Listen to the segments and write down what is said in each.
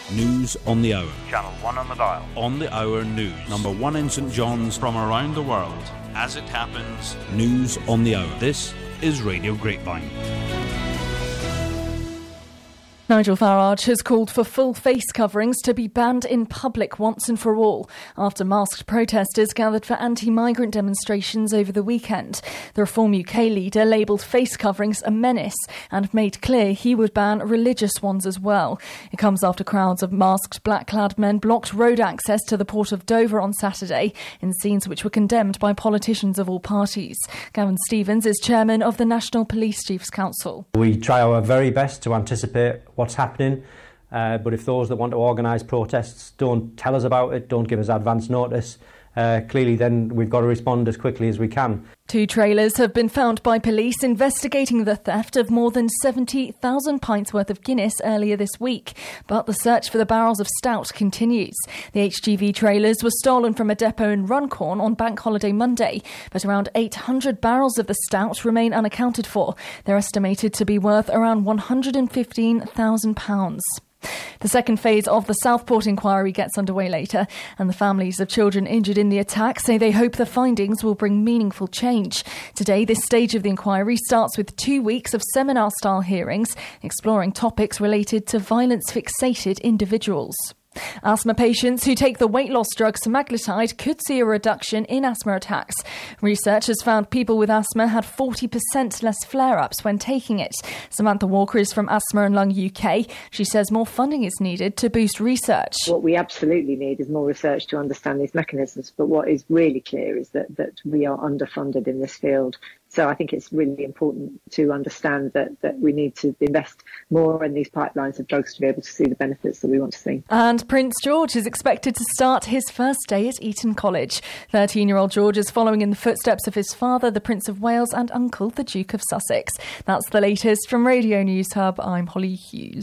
News on the Hour. Channel 1 on the dial. On the Hour News. Number 1 in St John's. From around the world. As it happens. News on the Hour. This is Radio Grapevine. Nigel Farage has called for full face coverings to be banned in public once and for all after masked protesters gathered for anti-migrant demonstrations over the weekend. The Reform UK leader labelled face coverings a menace and made clear he would ban religious ones as well. It comes after crowds of masked black-clad men blocked road access to the port of Dover on Saturday in scenes which were condemned by politicians of all parties. Gavin Stevens is chairman of the National Police Chiefs Council. We try our very best to anticipate what's happening, but if those that want to organise protests don't tell us about it, don't give us advance notice, clearly then we've got to respond as quickly as we can. 2 trailers have been found by police investigating the theft of more than 70,000 pints worth of Guinness earlier this week, but the search for the barrels of stout continues. The HGV trailers were stolen from a depot in Runcorn on Bank Holiday Monday, but around 800 barrels of the stout remain unaccounted for. They're estimated to be worth around £115,000. The second phase of the Southport inquiry gets underway later, and the families of children injured in the attack say they hope the findings will bring meaningful change. Today, this stage of the inquiry starts with 2 weeks of seminar-style hearings exploring topics related to violence-fixated individuals. Asthma patients who take the weight loss drug semaglutide could see a reduction in asthma attacks. Research has found people with asthma had 40% less flare-ups when taking it. Samantha Walker is from Asthma and Lung UK. She says more funding is needed to boost research. What we absolutely need is more research to understand these mechanisms, but what is really clear is that we are underfunded in this field. So I think it's really important to understand that we need to invest more in these pipelines of drugs to be able to see the benefits that we want to see. And Prince George is expected to start his first day at Eton College. 13-year-old George is following in the footsteps of his father, the Prince of Wales, and uncle, the Duke of Sussex. That's the latest from Radio News Hub. I'm Holly Hughes.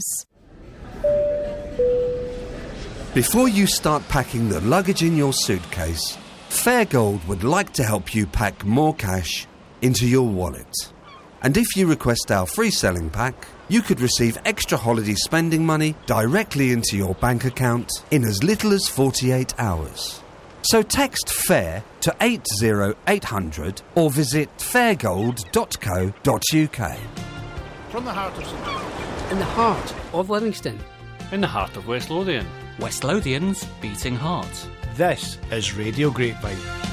Before you start packing the luggage in your suitcase, Fairgold would like to help you pack more cash into your wallet. And if you request our free selling pack, you could receive extra holiday spending money directly into your bank account in as little as 48 hours. So text FAIR to 80800 or visit fairgold.co.uk. From the heart of St John's. In the heart of Livingston. In the heart of West Lothian. West Lothian's beating heart. This is Radio Grapevine.